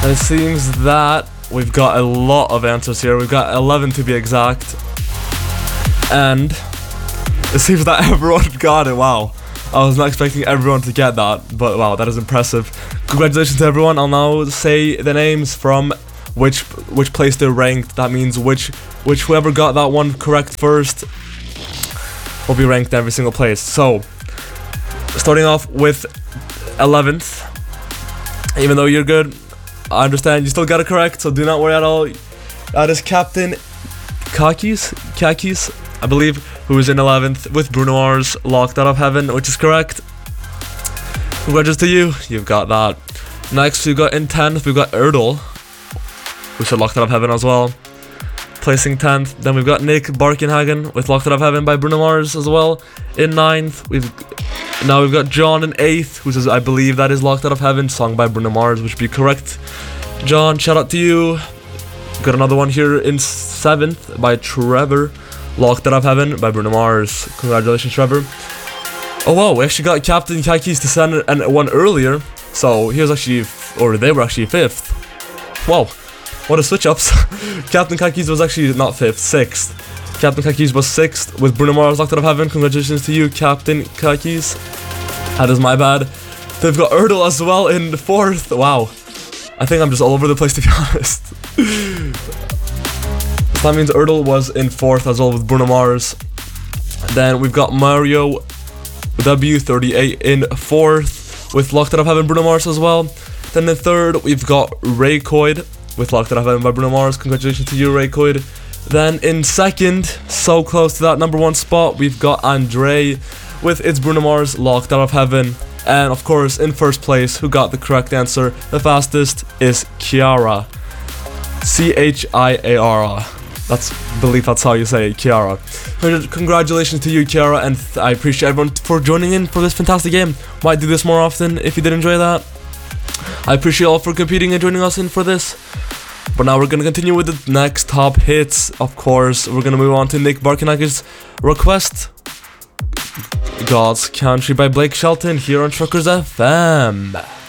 And it seems that we've got a lot of answers here. We've got 11 to be exact. And it seems that everyone got it. Wow. I was not expecting everyone to get that, but wow, that is impressive. Congratulations to everyone. I'll now say the names from which place they're ranked. That means which whoever got that one correct first will be ranked in every single place. So, starting off with 11th. Even though you're good, I understand you still got it correct, so do not worry at all. That is Captain Kakis, I believe, who is in 11th with Bruno Mars, Locked Out of Heaven, which is correct. Congratulations to you, you've got that. Next, we've got in 10th, we've got Erdl, who said Locked Out of Heaven as well, placing 10th. Then we've got Nick Barkenhagen with Locked Out of Heaven by Bruno Mars as well. In 9th, we've got John in 8th, who says, I believe that is Locked Out of Heaven, sung by Bruno Mars, which would be correct. John, shout out to you. Got another one here in 7th by Trevor, Locked Out of Heaven by Bruno Mars. Congratulations, Trevor. Oh wow, we actually got Captain Kakis to send one earlier, so he was actually, or they were actually 5th. Wow, what a switch ups. Captain Kakis was actually not 5th, 6th. Captain Kakis was 6th with Bruno Mars, Locked Out of Heaven. Congratulations to you, Captain Kakis. That is my bad. They've got Erdl as well in 4th. Wow. I think I'm just all over the place, to be honest. So that means Erdl was in 4th as well with Bruno Mars. Then we've got Mario W38 in 4th with Locked Out of Heaven, Bruno Mars as well. Then in 3rd, we've got Raycoid with Locked Out of Heaven by Bruno Mars. Congratulations to you, Raycoid. Then in 2nd, so close to that number 1 spot, we've got Andre with It's Bruno Mars, Locked Out of Heaven. And of course, in 1st place, who got the correct answer the fastest is Chiara. Chiara. I believe that's how you say it, Chiara. Congratulations to you, Chiara, and I appreciate everyone for joining in for this fantastic game. Might do this more often if you did enjoy that. I appreciate you all for competing and joining us in for this. But now we're going to continue with the next top hits. Of course, we're going to move on to Nick Barkenhagen's request. God's Country by Blake Shelton here on Truckers FM.